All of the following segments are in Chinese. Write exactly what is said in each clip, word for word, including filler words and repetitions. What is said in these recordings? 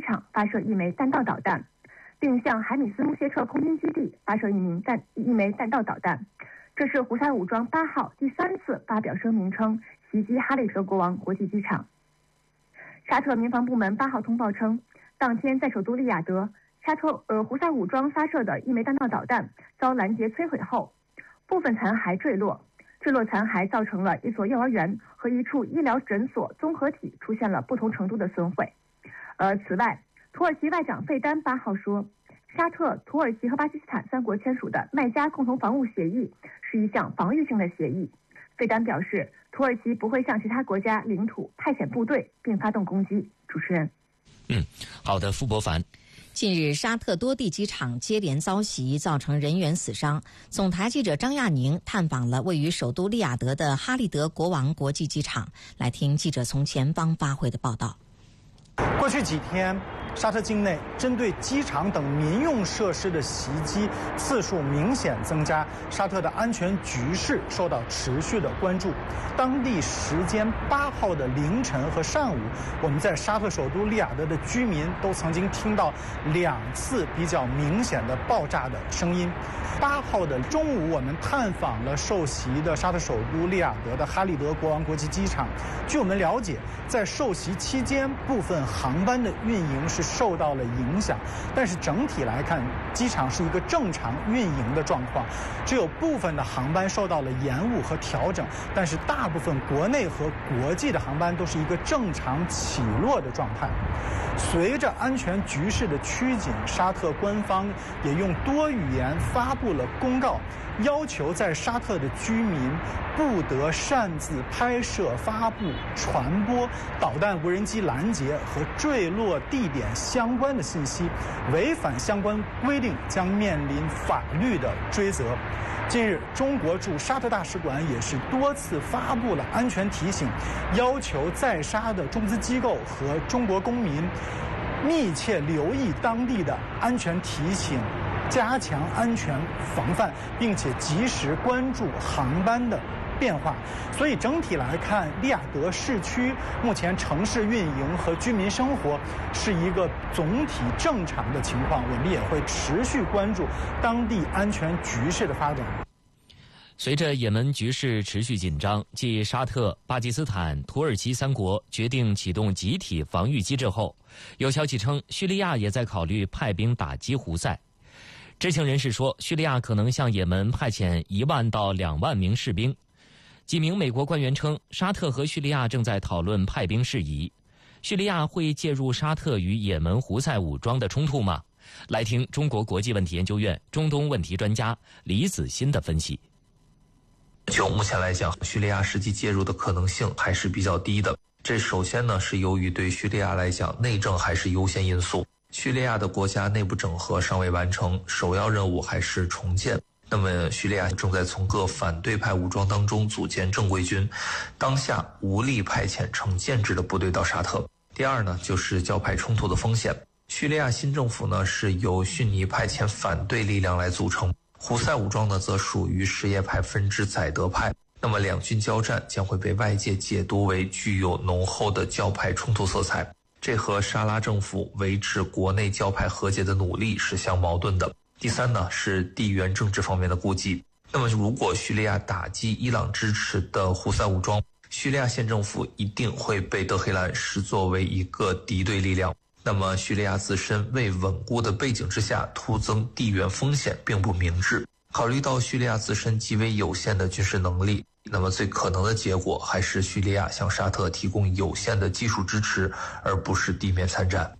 场发射一枚弹道导弹，并向海米斯木谢彻空军基地发射一名弹一枚弹道导弹。这是胡塞武装八号第三次发表声明称袭击哈里德国王国际机场。沙特民防部门八号通报称，当天在首都利雅得，沙特呃胡塞武装发射的一枚弹道导弹遭拦截摧毁后，部分残骸坠落，坠落残骸造成了一所幼儿园和一处医疗诊所综合体出现了不同程度的损毁。而此外，土耳其外长费丹八号说，沙特、土耳其和巴基斯坦三国签署的麦加共同防务协议是一项防御性的协议。费丹表示，土耳其不会向其他国家领土派遣部队并发动攻击。主持人， 嗯，好的，傅伯凡。 近日，沙特多地机场接连遭袭，造成人员死伤。总台记者张亚宁探访了位于首都利雅得的哈利德国王国际机场，来听记者从前方发回的报道。 过去几天，沙特境内针对机场等民用设施的袭击次数明显增加，沙特的安全局势受到持续的关注。当地时间八号的凌晨和上午，我们在沙特首都利雅得的居民都曾经听到两次比较明显的爆炸的声音。八号的中午，我们探访了受袭的沙特首都利雅得的哈利德国王国际机场。据我们了解，在受袭期间，部分航班的运营是受到了影响，但是整体来看，机场是一个正常运营的状况，只有部分的航班受到了延误和调整，但是大部分国内和国际的航班都是一个正常起落的状态。随着安全局势的趋紧，沙特官方也用多语言发布了公告，要求在沙特的居民不得擅自拍摄、发布、传播导弹、无人机拦截和坠落地点相关的信息，违反相关规定将面临法律的追责。近日，中国驻沙特大使馆也是多次发布了安全提醒，要求在沙的中资机构和中国公民密切留意当地的安全提醒，加强安全防范，并且及时关注航班的变化。所以整体来看，利雅得市区目前城市运营和居民生活是一个总体正常的情况，我们也会持续关注当地安全局势的发展。 随着也门局势持续紧张，继沙特、巴基斯坦、土耳其三国决定启动集体防御机制后，有消息称叙利亚也在考虑派兵打击胡塞。知情人士说，叙利亚可能向也门派遣一万到两万名士兵。几名美国官员称，沙特和叙利亚正在讨论派兵事宜。叙利亚会介入沙特与也门胡塞武装的冲突吗？来听中国国际问题研究院中东问题专家李子欣的分析。 就目前来讲，叙利亚实际介入的可能性还是比较低的。这首先呢，是由于对叙利亚来讲，内政还是优先因素。叙利亚的国家内部整合尚未完成，首要任务还是重建。那么叙利亚正在从各反对派武装当中组建正规军，当下无力派遣成建制的部队到沙特。第二呢，就是教派冲突的风险。叙利亚新政府呢，是由逊尼派遣反对力量来组成，胡塞武装呢则属于什叶派分支宰德派。那么两军交战将会被外界解读为具有浓厚的教派冲突色彩，这和沙拉政府维持国内教派和解的努力是相矛盾的。第三呢，是地缘政治方面的顾忌。那么如果叙利亚打击伊朗支持的胡塞武装，叙利亚县政府一定会被德黑兰视作为一个敌对力量。那么叙利亚自身未稳固的背景之下，突增地缘风险并不明智。考虑到叙利亚自身极为有限的军事能力，那么最可能的结果还是叙利亚向沙特提供有限的技术支持，而不是地面参战。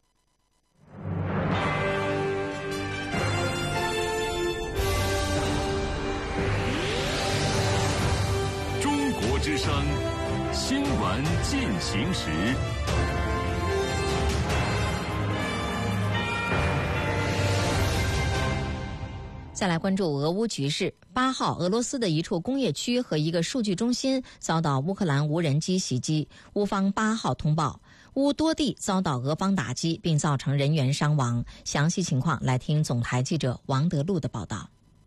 中国之声新闻进行时。 再来关注俄乌局势。八号，俄罗斯的一处工业区和一个数据中心遭到乌克兰无人机袭击。乌方八号通报，乌多地遭到俄方打击，并造成人员伤亡。详细情况来听总台记者王德禄的报道。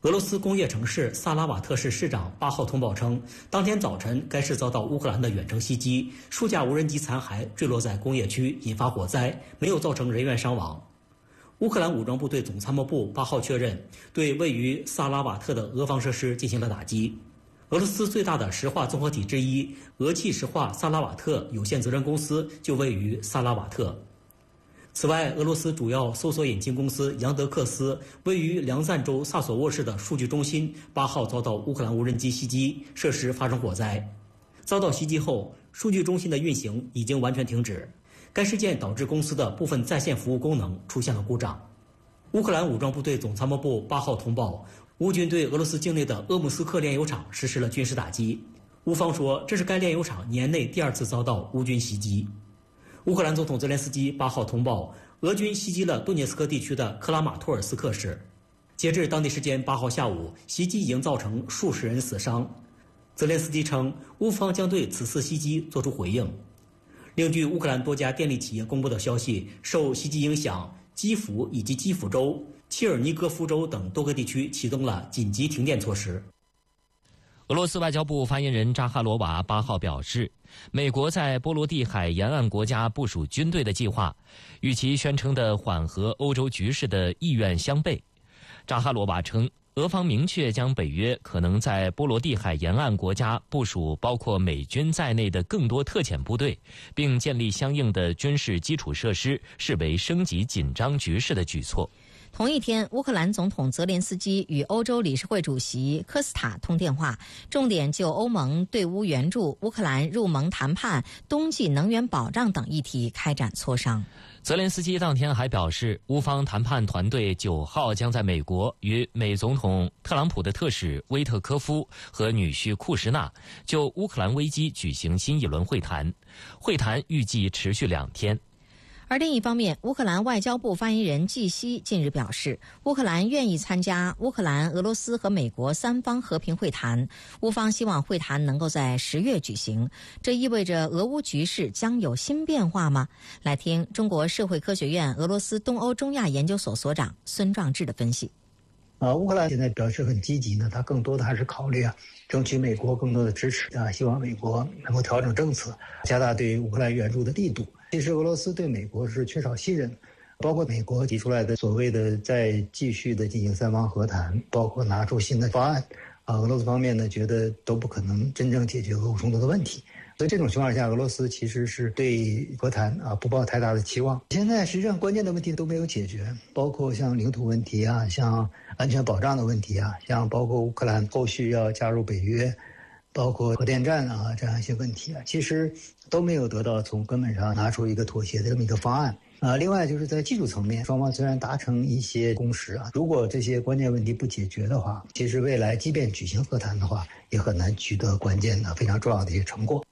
俄罗斯工业城市萨拉瓦特市市长八号通报称，当天早晨该市遭到乌克兰的远程袭击，数架无人机残骸坠落在工业区，引发火灾，没有造成人员伤亡。乌克兰武装部队总参谋部八号确认，对位于萨拉瓦特的俄方设施进行了打击。俄罗斯最大的石化综合体之一俄气石化萨拉瓦特有限责任公司就位于萨拉瓦特。此外，俄罗斯主要搜索引擎公司杨德克斯位于梁赞州萨索沃市的数据中心八号遭到乌克兰无人机袭击，设施发生火灾。遭到袭击后，数据中心的运行已经完全停止。该事件导致公司的部分在线服务功能出现了故障。乌克兰武装部队总参谋部八号通报，乌军对俄罗斯境内的鄂木斯克炼油厂实施了军事打击。乌方说，这是该炼油厂年内第二次遭到乌军袭击。乌克兰总统泽连斯基八号通报，俄军袭击了顿涅茨克地区的克拉马托尔斯克市。截至当地时间八号下午，袭击已经造成数十人死伤。泽连斯基称，乌方将对此次袭击作出回应。另据乌克兰多家电力企业公布的消息，受袭击影响，基辅以及基辅州、切尔尼戈夫州等多个地区启动了紧急停电措施。 俄罗斯外交部发言人扎哈罗娃八号表示，美国在波罗的海沿岸国家部署军队的计划，与其宣称的缓和欧洲局势的意愿相悖。扎哈罗娃称，俄方明确将北约可能在波罗的海沿岸国家部署包括美军在内的更多特遣部队，并建立相应的军事基础设施，视为升级紧张局势的举措。 同一天，乌克兰总统泽连斯基与欧洲理事会主席科斯塔通电话，重点就欧盟对乌援助、乌克兰入盟谈判、冬季能源保障等议题开展磋商。 泽连斯基当天还表示，乌方谈判团队九号将在美国与美总统特朗普的特使威特科夫和女婿库什纳就乌克兰危机举行新一轮会谈，会谈预计持续两天。 而另一方面，乌克兰外交部发言人季希近日表示，乌克兰愿意参加乌克兰、俄罗斯和美国三方和平会谈，乌方希望会谈能够在十月举行。这意味着俄乌局势将有新变化吗？来听中国社会科学院俄罗斯东欧中亚研究所所长孙壮志的分析。 啊，乌克兰现在表示很积极呢，他更多的还是考虑啊，争取美国更多的支持啊，希望美国能够调整政策，加大对乌克兰援助的力度。其实俄罗斯对美国是缺少信任，包括美国提出来的所谓的再继续的进行三方和谈，包括拿出新的方案，啊，俄罗斯方面呢觉得都不可能真正解决俄乌冲突的问题。所以这种情况下，俄罗斯其实是对和谈啊不抱太大的期望。现在实际上关键的问题都没有解决，包括像领土问题啊，像安全保障的问题啊，像包括乌克兰后续要加入北约，包括核电站啊这样一些问题啊，其实都没有得到从根本上拿出一个妥协的这么一个方案。啊，另外就是在技术层面，双方虽然达成一些共识啊，如果这些关键问题不解决的话，其实未来即便举行和谈的话，也很难取得关键的非常重要的一些成果。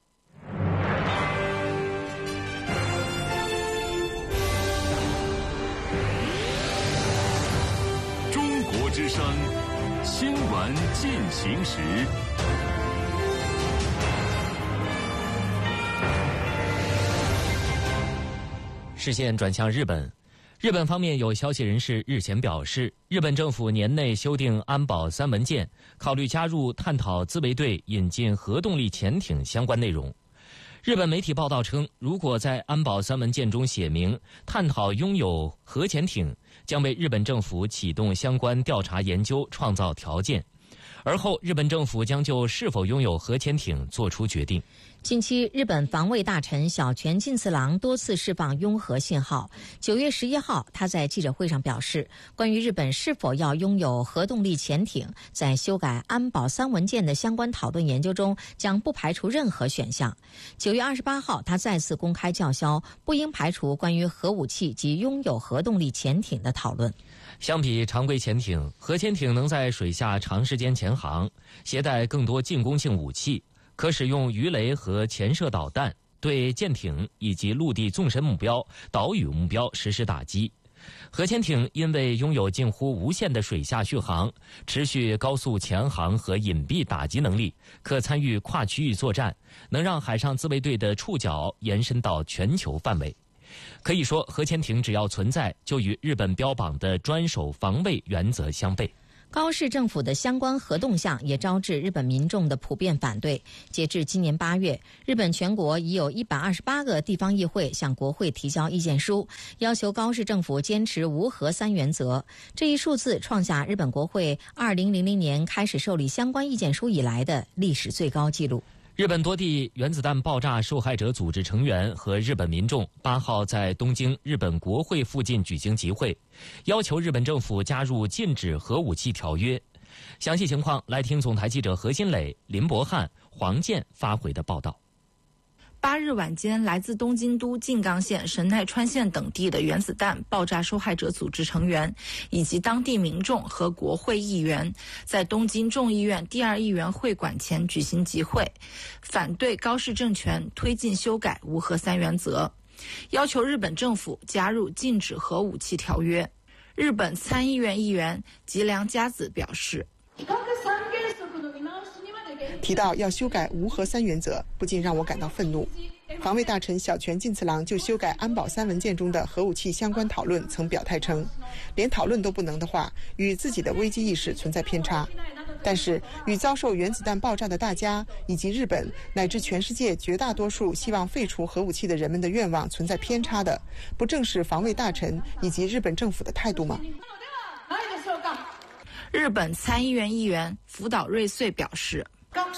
中国之声，新闻进行时。 视线转向日本，日本方面有消息人士日前表示，日本政府年内修订安保三文件，考虑加入探讨自卫队引进核动力潜艇相关内容。日本媒体报道称，如果在安保三文件中写明探讨拥有核潜艇，将为日本政府启动相关调查研究创造条件，而后日本政府将就是否拥有核潜艇做出决定。 近期，日本防卫大臣小泉进次郎多次释放拥核信号。九月十一号，他在记者会上表示，关于日本是否要拥有核动力潜艇，在修改安保三文件的相关讨论研究中，将不排除任何选项。九月二十八号，他再次公开叫嚣，不应排除关于核武器及拥有核动力潜艇的讨论。 相比常规潜艇，核潜艇能在水下长时间潜航，携带更多进攻性武器，可使用鱼雷和潜射导弹对舰艇以及陆地纵深目标、岛屿目标实施打击。核潜艇因为拥有近乎无限的水下续航、持续高速潜航和隐蔽打击能力，可参与跨区域作战，能让海上自卫队的触角延伸到全球范围。可以说，核潜艇只要存在，就与日本标榜的专守防卫原则相悖。 高市政府的相关核动向也招致日本民众的普遍反对。截至今年八月，日本全国已有一百二十八个地方议会向国会提交意见书，要求高市政府坚持无核三原则。这一数字创下日本国会二零零零年开始受理相关意见书以来的历史最高纪录。 日本多地原子弹爆炸受害者组织成员和日本民众八号在东京日本国会附近举行集会，要求日本政府加入禁止核武器条约。详细情况来听总台记者何新磊、林伯汉、黄健发回的报道。 八日晚间，来自东京都静冈县、神奈川县等地的原子弹爆炸受害者组织成员，以及当地民众和国会议员，在东京众议院第二议员会馆前举行集会，反对高市政权推进修改无核三原则，要求日本政府加入禁止核武器条约。日本参议院议员吉良佳子表示， 提到要修改无核三原则，不禁让我感到愤怒。防卫大臣小泉进次郎就修改安保三文件中的核武器相关讨论曾表态称，连讨论都不能的话，与自己的危机意识存在偏差。但是与遭受原子弹爆炸的大家，以及日本乃至全世界绝大多数希望废除核武器的人们的愿望存在偏差的，不正是防卫大臣以及日本政府的态度吗？ 日本参议院议员福岛瑞穗表示，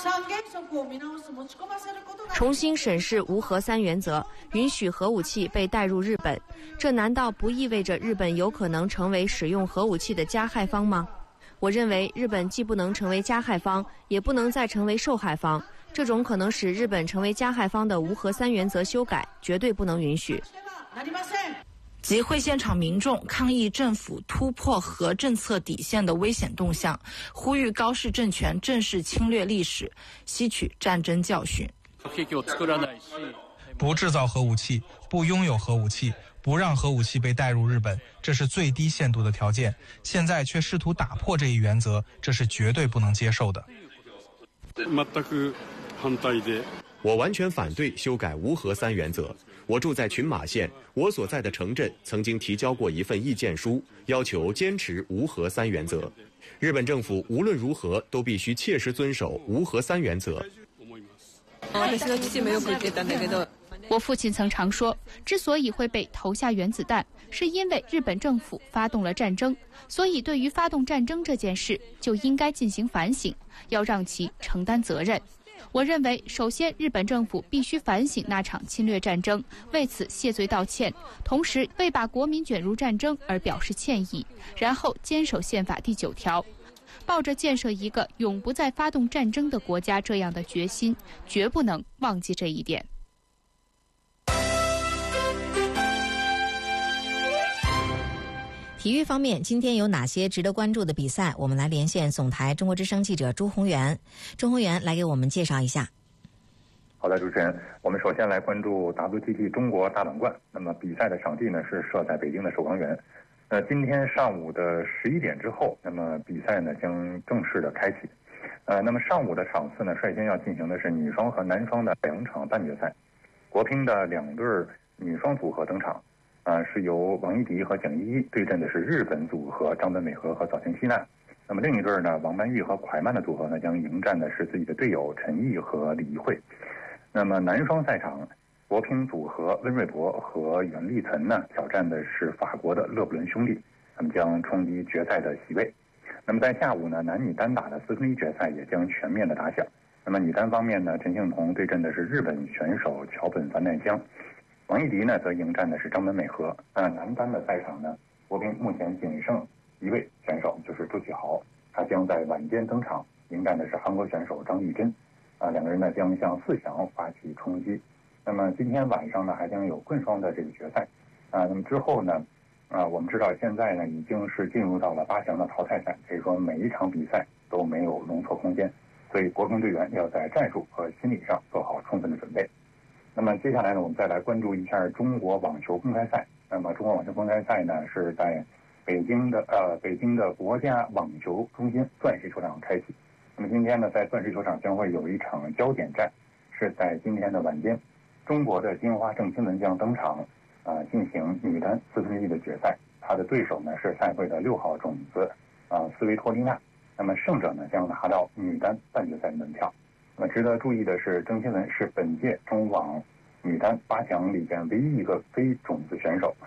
重新审视无核三原则，允许核武器被带入日本，这难道不意味着日本有可能成为使用核武器的加害方吗？我认为日本既不能成为加害方，也不能再成为受害方。这种可能使日本成为加害方的无核三原则修改，绝对不能允许。 集会现场民众抗议政府突破核政策底线的危险动向，呼吁高市政权正视侵略历史，吸取战争教训。 不制造核武器，不拥有核武器，不让核武器被带入日本，这是最低限度的条件。现在却试图打破这一原则，这是绝对不能接受的。 我完全反对修改无核三原则。我住在群马县，我所在的城镇曾经提交过一份意见书，要求坚持无核三原则。日本政府无论如何都必须切实遵守无核三原则。 我父亲曾常说，之所以会被投下原子弹，是因为日本政府发动了战争，所以对于发动战争这件事，就应该进行反省，要让其承担责任。我认为，首先，日本政府必须反省那场侵略战争，为此谢罪道歉，同时为把国民卷入战争而表示歉意，然后坚守宪法第九条，抱着建设一个永不再发动战争的国家这样的决心，绝不能忘记这一点。 体育方面，今天有哪些值得关注的比赛？我们来连线总台中国之声记者朱宏元。朱宏元来给我们介绍一下。 好的，主持人，我们首先来关注 W T T 中国大满贯。那么比赛的场地呢是设在北京的首钢园。呃，今天上午的十一点之后，那么比赛呢将正式的开启。呃，那么上午的场次呢，率先要进行的是女双和男双的两场半决赛。国乒的两对女双组合登场。啊，是由王艺迪和蒋依依对阵的是日本组合张本美和和早田希娜。那么另一对呢，王曼玉和蒯曼的组合呢，将迎战的是自己的队友陈毅和李怡慧。那么男双赛场，国乒组合温瑞博和袁立岑呢，挑战的是法国的勒布伦兄弟，他们将冲击决赛的席位。那么在下午呢，男女单打的四分之一决赛也将全面的打响。那么女单方面呢，陈幸同对阵的是日本选手桥本繁奈香。王艺迪呢，则迎战的是张本美和。呃，男单的赛场呢，国乒目前仅剩一位选手，就是周启豪，他将在晚间登场，迎战的是韩国选手张玉珍。啊、呃，两个人呢将向四强发起冲击。那么今天晚上呢，还将有棍双的这个决赛。啊、呃，那么之后呢，啊、呃，我们知道现在呢已经是进入到了八强的淘汰赛，可以说每一场比赛都没有容错空间，所以国乒队员要在战术和心理上做好充分的准备。那么接下来呢，我们再来关注一下中国网球公开赛。那么中国网球公开赛呢，是在北京的呃北京的国家网球中心钻石球场开启。那么今天呢，在钻石球场将会有一场焦点战，是在今天的晚间，中国的金花郑钦文将登场，啊、呃、进行女单四分之一的决赛。她的对手呢是赛会的六号种子，啊、呃、 斯维托利娜。那么胜者呢将拿到女单半决赛的门票。那么值得注意的是，郑钦文是本届中网女单八强里边唯一一个非种子选手，